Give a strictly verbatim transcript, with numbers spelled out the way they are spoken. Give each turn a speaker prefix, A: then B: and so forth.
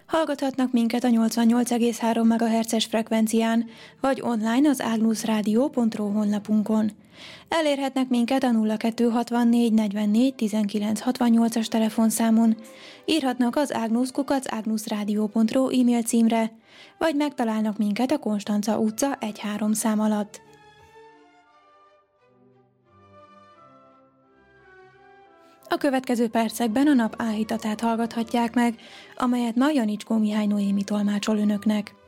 A: Hallgathatnak minket a nyolcvannyolc egész három megahertzes frekvencián, vagy online az ágnuszrádió pont ru honlapunkon. Elérhetnek minket a nulla kettő hatvannégy negyvennégy tizenkilenc hatvannyolcas telefonszámon, írhatnak az ágnusz kukac ágnuszrádió pont ru e-mail címre, vagy megtalálnak minket a Konstanca utca egy három szám alatt. A következő percekben a nap áhítatát hallgathatják meg, amelyet ma Janicskó Mihály Noémi tolmácsol önöknek.